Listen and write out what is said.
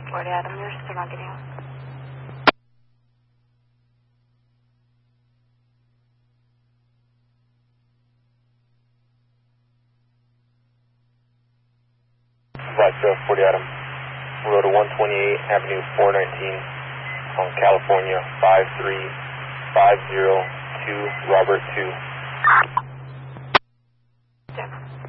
40 Adam, you're still not getting out. Flight 40 Adam, road to 128 Avenue 419 on California 53502 Robert 2. Yeah.